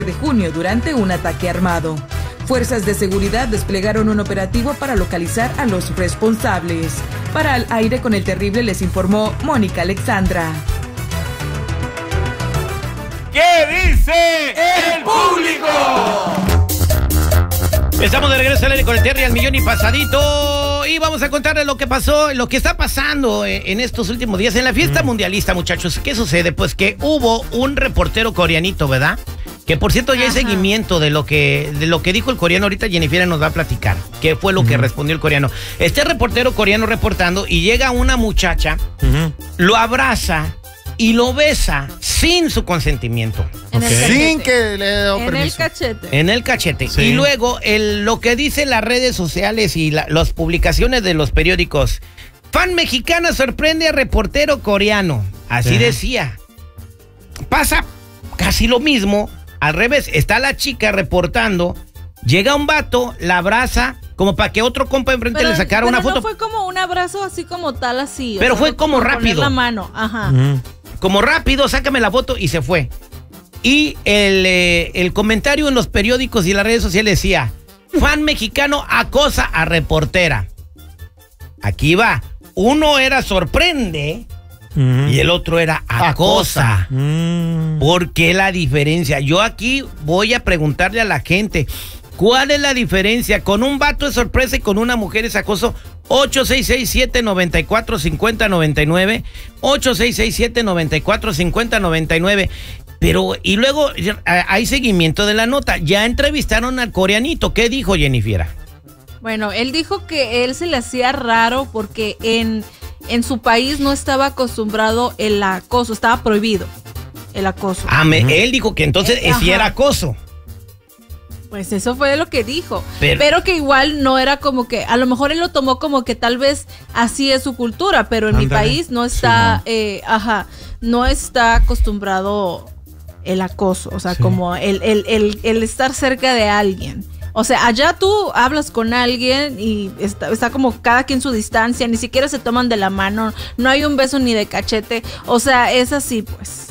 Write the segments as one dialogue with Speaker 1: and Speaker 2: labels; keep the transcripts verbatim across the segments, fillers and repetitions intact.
Speaker 1: de junio durante un ataque armado. Fuerzas de seguridad desplegaron un operativo para localizar a los responsables. Para Al Aire con el Terrible les informó Mónica Alexandra.
Speaker 2: ¿Qué dice el público?
Speaker 3: Estamos de regreso al aire con el Terry al millón y pasadito. Y vamos a contarles lo que pasó, lo que está pasando en estos últimos días en la fiesta mm. mundialista, muchachos. ¿Qué sucede? Pues que hubo un reportero coreanito, ¿verdad? Que por cierto ya hay seguimiento de lo que de lo que dijo el coreano. Ahorita Jennifer nos va a platicar qué fue lo uh-huh. que respondió el coreano. Este reportero coreano reportando y llega una muchacha, uh-huh. lo abraza y lo besa sin su consentimiento.
Speaker 4: Okay. Sin que le dé permiso.
Speaker 5: En el cachete.
Speaker 3: En el cachete.
Speaker 4: Sí.
Speaker 3: Y luego el, lo que dicen las redes sociales y la, las publicaciones de los periódicos. Fan mexicana sorprende a reportero coreano. Así sí. decía. Pasa casi lo mismo. Al revés, está la chica reportando, llega un vato, la abraza, como para que otro compa enfrente pero, le sacara una foto.
Speaker 5: No fue como un abrazo así como tal, así.
Speaker 3: Pero
Speaker 5: o sea,
Speaker 3: fue como, como rápido.
Speaker 5: La mano, ajá.
Speaker 3: Uh-huh. Como rápido, sácame la foto y se fue. Y el, eh, el comentario en los periódicos y las redes sociales decía, fan mexicano acosa a reportera. Aquí va, uno era sorprende... Uh-huh. Y el otro era acosa. Uh-huh. ¿Por qué la diferencia? Yo aquí voy a preguntarle a la gente, ¿cuál es la diferencia? Con un vato es sorpresa y con una mujer es acoso. ocho seis seis siete, nueve cuatro, cinco cero nueve nueve ocho seis seis siete, nueve cuatro, cinco cero nueve nueve. Pero, y luego hay seguimiento de la nota. Ya entrevistaron al coreanito. ¿Qué dijo Jennifer?
Speaker 5: Bueno, él dijo que él se le hacía raro porque en... En su país no estaba acostumbrado el acoso, estaba prohibido el acoso.
Speaker 3: Ah, me, él dijo que entonces eh, sí era acoso.
Speaker 5: Pues eso fue lo que dijo. Pero, pero que igual no era como que, a lo mejor él lo tomó como que tal vez así es su cultura, pero en Andale. mi país no está, sí, no. Eh, ajá, no está acostumbrado el acoso, o sea, sí. como el, el, el, el estar cerca de alguien. O sea, allá tú hablas con alguien y está, está como cada quien su distancia, ni siquiera se toman de la mano, no hay un beso ni de cachete, o sea, es así pues.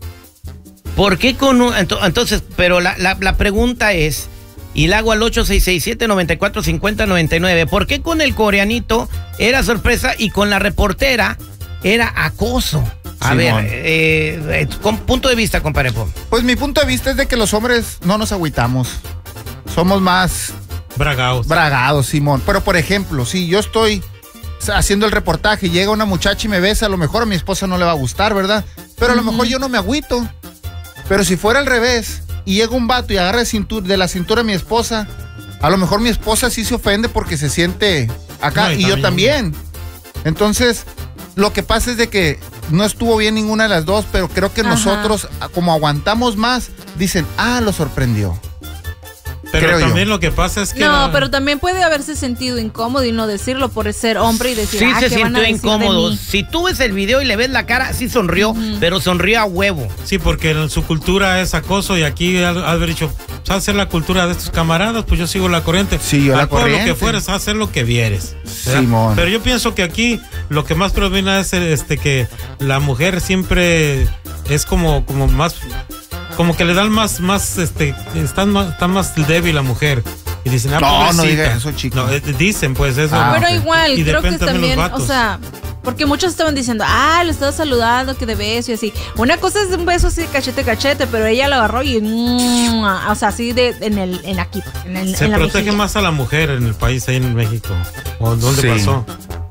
Speaker 3: ¿Por qué con un, entonces, pero la, la, la pregunta es, y la hago al ocho seis seis siete, nueve cuatro, cinco cero nueve nueve, ¿por qué con el coreanito era sorpresa y con la reportera era acoso? A Simón. ver, eh, con punto de vista, compadre.
Speaker 4: Pues mi punto de vista es de que los hombres no nos agüitamos. Somos más...
Speaker 2: Bragados.
Speaker 4: Bragados, Simón. Pero, por ejemplo, si yo estoy haciendo el reportaje y llega una muchacha y me besa, a lo mejor a mi esposa no le va a gustar, ¿verdad? Pero a lo mejor yo no me agüito. Pero si fuera al revés y llega un vato y agarra de, cintura, de la cintura a mi esposa, a lo mejor mi esposa sí se ofende porque se siente acá, no, y, y yo también. Entonces, lo que pasa es de que no estuvo bien ninguna de las dos, pero creo que Ajá. nosotros, como aguantamos más, dicen, ah, lo sorprendió.
Speaker 2: Pero
Speaker 4: Creo
Speaker 2: también
Speaker 4: yo.
Speaker 2: lo que pasa es que...
Speaker 5: No, no, pero también puede haberse sentido incómodo y no decirlo por ser hombre y decir,
Speaker 3: sí,
Speaker 5: ah,
Speaker 3: se
Speaker 5: ¿qué van a
Speaker 3: sintió
Speaker 5: decir
Speaker 3: incómodo.
Speaker 5: de mí?
Speaker 3: Si tú ves el video y le ves la cara, sí sonrió, uh-huh. pero sonrió a huevo.
Speaker 2: Sí, porque en su cultura es acoso y aquí has haber dicho, ¿sabes hacer la cultura de estos camaradas? Pues yo sigo la corriente.
Speaker 4: Sí, yo la corriente.
Speaker 2: Lo que fueres, hacer lo que vieres.
Speaker 4: Simón.
Speaker 2: Pero yo pienso que aquí lo que más predomina es este que la mujer siempre es como, como más... Como que le dan más, más, este, están más, está más débil la mujer. Y dicen, ah,
Speaker 4: no, no digas eso, chico.
Speaker 2: No, dicen, pues eso.
Speaker 5: Ah,
Speaker 2: no.
Speaker 5: pero igual,
Speaker 2: y
Speaker 5: creo que también, o sea, porque muchos estaban diciendo, ah, lo estaba saludando, que de beso y así. Una cosa es un beso así, cachete, cachete, pero ella lo agarró y, mm, o sea, así de, en el, en aquí, en el,
Speaker 2: Se
Speaker 5: en la
Speaker 2: protege
Speaker 5: mejilla.
Speaker 2: más a la mujer en el país, ahí en México. ¿O dónde sí. pasó?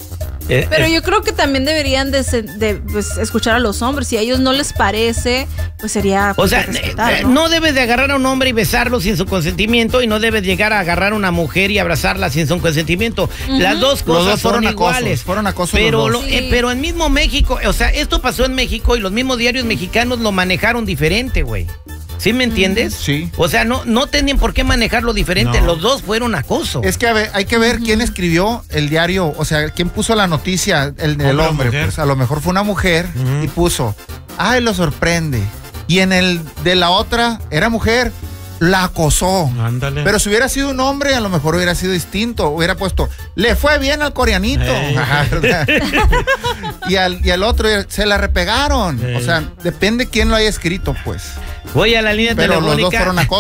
Speaker 3: Eh,
Speaker 5: Pero
Speaker 3: eh,
Speaker 5: yo creo que también deberían de, de pues, escuchar a los hombres. Si a ellos no les parece, pues sería...
Speaker 3: O sea,
Speaker 5: respetar,
Speaker 3: ¿no? no debes de agarrar a un hombre y besarlo sin su consentimiento, y no debes llegar a agarrar a una mujer y abrazarla sin su consentimiento. Uh-huh. Las dos cosas
Speaker 4: los dos fueron
Speaker 3: son
Speaker 4: acosos,
Speaker 3: iguales.
Speaker 4: Fueron acosos
Speaker 3: pero,
Speaker 4: los dos.
Speaker 3: Lo,
Speaker 5: Sí.
Speaker 3: eh, pero en mismo México, o sea, esto pasó en México y los mismos diarios mexicanos lo manejaron diferente, güey. ¿Sí me entiendes?
Speaker 4: Sí.
Speaker 3: O sea, no, no tenían por qué manejarlo diferente.
Speaker 2: No.
Speaker 3: Los dos fueron acoso.
Speaker 4: Es que a ver, hay que ver uh-huh. quién escribió el diario, o sea, quién puso la noticia, el, el hombre. Pues a lo mejor fue una mujer uh-huh. y puso, ay, lo sorprende. Y en el de la otra, era mujer, la acosó.
Speaker 2: Ándale.
Speaker 4: Pero si hubiera sido un hombre, a lo mejor hubiera sido distinto. Hubiera puesto, le fue bien al coreanito.
Speaker 2: Ey.
Speaker 4: Ajá, ¿verdad? y, al, y al otro se la repegaron.
Speaker 2: Ey.
Speaker 4: O sea, depende quién lo haya escrito, pues.
Speaker 3: Voy a la línea
Speaker 4: Pero
Speaker 3: telefónica.
Speaker 4: los dos fueron acoso.